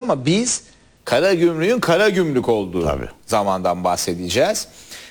ama biz Karagümrük'ün Karagümrük olduğu Tabii. zamandan bahsedeceğiz.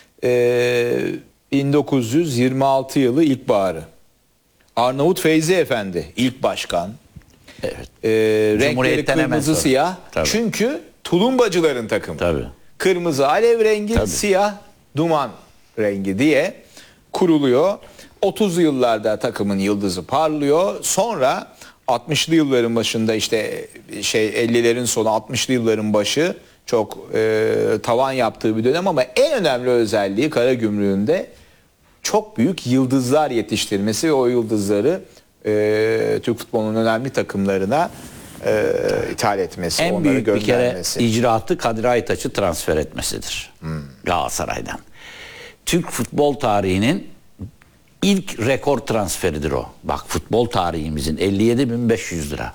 1926 yılı ilkbaharı. Arnavut Feyzi Efendi ilk başkan. Evet. Renkleri Cumhuriyet'ten hemen kırmızı sonra. siyah. Tabii. Çünkü tulumbacıların takımı. Tabii. Kırmızı alev rengi, Tabii. siyah duman rengi diye kuruluyor. 30'lu yıllarda takımın yıldızı parlıyor. Sonra 60'lı yılların başında işte 50'lerin sonu 60'lı yılların başı çok tavan yaptığı bir dönem ama en önemli özelliği Karagümrük'ün de çok büyük yıldızlar yetiştirmesi ve o yıldızları Türk futbolunun önemli takımlarına ithal etmesi, En onları büyük bir kere göndermesi. icraatı Kadir Aytaç'ı transfer etmesidir. Galatasaray'dan. Türk futbol tarihinin ilk rekor transferidir o. Bak futbol tarihimizin 57.500 lira.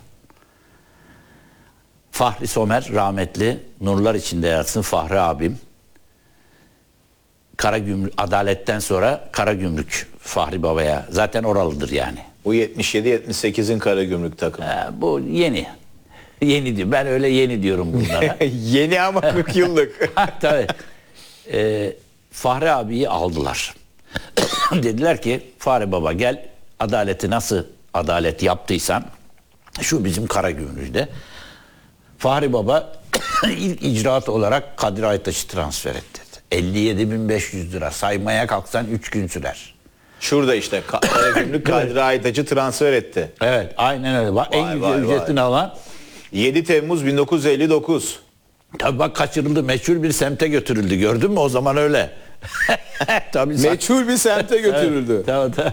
Fahri Somer rahmetli, nurlar içinde yatsın Fahri abim. Karagümrük, Adalet'ten sonra Karagümrük Fahri Baba'ya. Zaten oralıdır yani. Bu 77-78'in Karagümrük takımı. Bu yeni. Yeni diyor. Ben öyle yeni diyorum bunlara. Yeni ama 40 yıllık. Tabii. Fahri abiyi aldılar. Dediler ki Fahri Baba gel, adaleti nasıl adalet yaptıysan şu bizim Karagümrük'te. Fahri Baba ilk icraat olarak Kadir Aytaç'ı transfer etti. 57.500 lira saymaya kalksan 3 gün sürer. Şurada işte Karagümrük Kadir Aytaç'ı transfer etti. Evet aynen öyle. Bak, en güzel ücretini alan 7 Temmuz 1959. tabii bak kaçırıldı, meçhul bir semte götürüldü, gördün mü o zaman öyle. Tabii Meçhul bir semte götürüldü. Evet, tabii.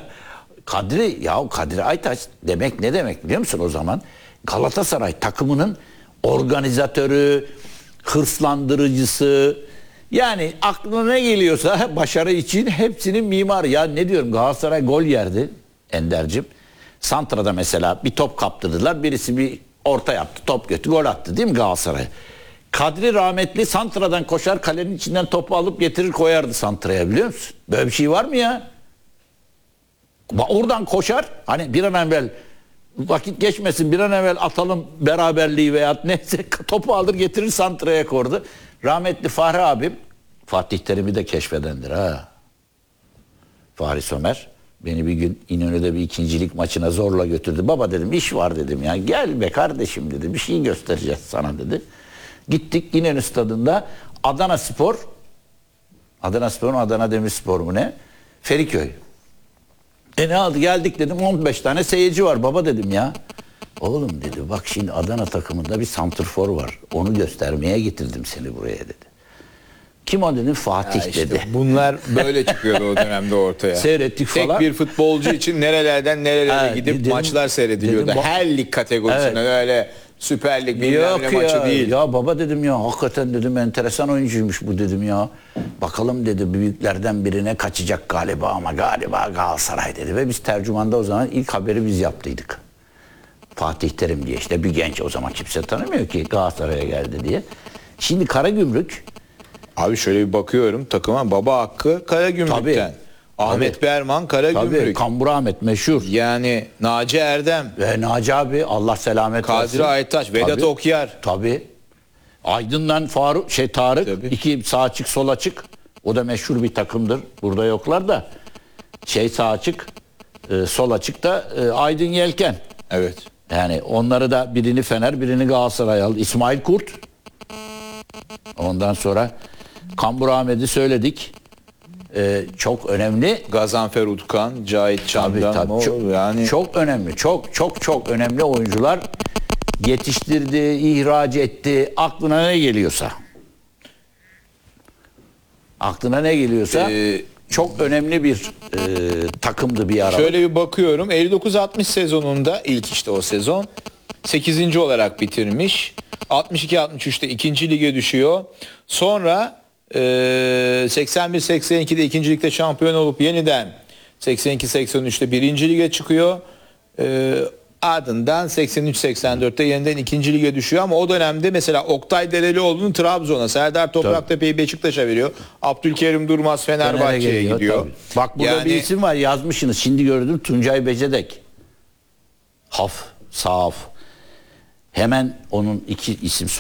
Kadir Aytaç demek ne demek biliyor musun o zaman? Galatasaray takımının organizatörü, hırslandırıcısı, yani aklına ne geliyorsa başarı için hepsinin mimarı. Ya ne diyorum, Galatasaray gol yerdi Ender'cim. Santra'da mesela bir top kaptırdılar, birisi bir orta yaptı, top götü gol attı değil mi Galatasaray? Kadri rahmetli Santra'dan koşar, kalenin içinden topu alıp getirir koyardı Santra'ya, biliyor musun? Böyle bir şey var mı ya? Oradan koşar, hani bir an evvel vakit geçmesin, bir an evvel atalım beraberliği veya neyse, topu alır getirir Santra'ya kordu. Rahmetli Fahri abim, Fatih Terim'i de keşfedendir ha. Fahri Somer beni bir gün İnönü'de bir ikincilik maçına zorla götürdü. Baba dedim, iş var dedim ya, gel be kardeşim dedi, bir şey göstereceğiz sana dedi. Gittik İnönü stadında Adana Spor, Adana Spor'un Adana Demirspor mu ne? Feriköy. Ne aldı, geldik dedim, 15 tane seyirci var baba dedim ya. Oğlum dedi, bak şimdi Adana takımında bir santrfor var. Onu göstermeye getirdim seni buraya dedi. Kim o dedim, Fatih İşte dedi. bunlar böyle çıkıyordu o dönemde ortaya. Seyrettik Tek falan. bir futbolcu için nerelerden nerelere Ha, gidip dedim, maçlar seyrediliyordu. dedim, Her lig kategorisinden, Evet. öyle Süper Lig bilmem ne maçı değil. Ya baba dedim ya, hakikaten dedim enteresan oyuncuymuş bu dedim ya. Bakalım dedi, büyüklerden birine kaçacak galiba ama galiba Galatasaray dedi. Ve biz tercümanda o zaman ilk haberi biz yaptıydık. Fatih Terim diye, işte bir genç, o zaman kimse tanımıyor ki Galatasaray'a geldi diye. Şimdi Karagümrük. Abi şöyle bir bakıyorum takıma, Baba Hakkı Karagümrük'ten. Tabii. Ahmet Tabii. Berman Karagümrük. Tabii, Kambur Ahmet meşhur. Yani Naci Erdem, Ve Naci abi Allah selamet versin. Kadir Aytaç, Vedat Tabii. Okyar. Tabii. Aydın'dan Tarık. Tabii. İki sağ açık sol açık. O da meşhur bir takımdır. Burada yoklar da. Sağ açık, sol açık da Aydın Yelken. Evet. Yani onları da, birini Fener, birini Galatasaray aldı. İsmail Kurt. Ondan sonra Kambur Ahmet'i söyledik. Çok önemli. Gazanfer Utkan, Cahit Çandan. Tabii. Çok önemli. Çok önemli oyuncular yetiştirdi, ihraç etti. Aklına ne geliyorsa. Çok önemli bir takımdı bir ara. Şöyle bir bakıyorum. 59-60 sezonunda, ilk işte o sezon 8. olarak bitirmiş. 62-63'te 2. lige düşüyor. Sonra 81-82'de 2. ligde şampiyon olup yeniden 82-83'te 1. lige çıkıyor. Ardından 83-84'te yeniden 2. lige düşüyor ama o dönemde mesela Oktay Derelioğlu'nun Trabzon'a, Serdar Topraktepe'yi Beşiktaş'a veriyor. Abdülkerim Durmaz Fenerbahçe'ye gidiyor. Tabii. Bak burada bir isim var, yazmışsınız. Şimdi gördüm, Tuncay Becedek. Sağ haf. Hemen onun iki isim